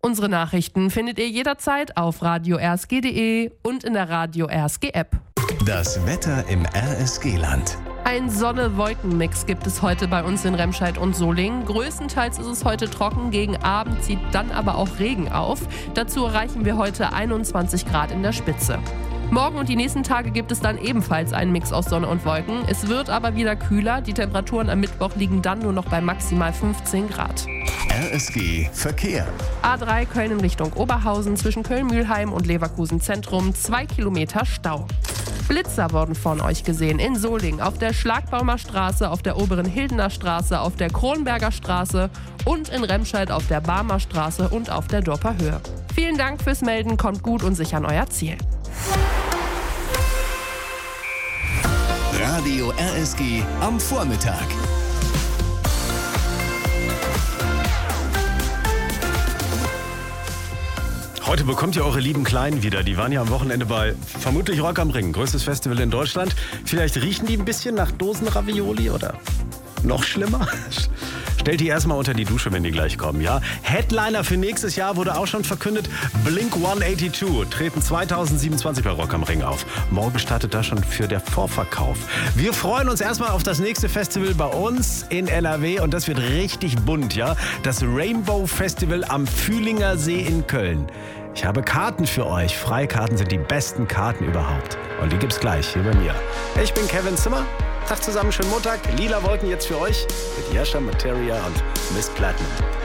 Unsere Nachrichten findet ihr jederzeit auf radio-rsk.de und in der Radio RSG App. Das Wetter im RSG-Land. Ein Sonne-Wolken-Mix gibt es heute bei uns in Remscheid und Solingen. Größtenteils ist es heute trocken, gegen Abend zieht dann aber auch Regen auf. Dazu erreichen wir heute 21 Grad in der Spitze. Morgen und die nächsten Tage gibt es dann ebenfalls einen Mix aus Sonne und Wolken. Es wird aber wieder kühler. Die Temperaturen am Mittwoch liegen dann nur noch bei maximal 15 Grad. RSG Verkehr. A3 Köln in Richtung Oberhausen zwischen Köln-Mühlheim und Leverkusen Zentrum 2 Kilometer Stau. Blitzer wurden von euch gesehen in Solingen, auf der Schlagbaumer Straße, auf der oberen Hildener Straße, auf der Kronberger Straße und in Remscheid auf der Barmer Straße und auf der Dorper Höhe. Vielen Dank fürs Melden, kommt gut und sicher an euer Ziel. Radio RSG am Vormittag. Heute bekommt ihr eure lieben Kleinen wieder. Die waren ja am Wochenende bei vermutlich Rock am Ring, größtes Festival in Deutschland. Vielleicht riechen die ein bisschen nach Dosenravioli oder noch schlimmer? Stellt die erstmal unter die Dusche, wenn die gleich kommen, ja? Headliner für nächstes Jahr wurde auch schon verkündet. Blink 182 treten 2027 bei Rock am Ring auf. Morgen startet da schon für der Vorverkauf. Wir freuen uns erstmal auf das nächste Festival bei uns in NRW und das wird richtig bunt, ja? Das Rainbow Festival am Fühlinger See in Köln. Ich habe Karten für euch. Freikarten sind die besten Karten überhaupt. Und die gibt's gleich hier bei mir. Ich bin Kevin Zimmer. Tag zusammen, schönen Montag. Lila Wolken jetzt für euch mit Yasha Materia und Miss Platinum.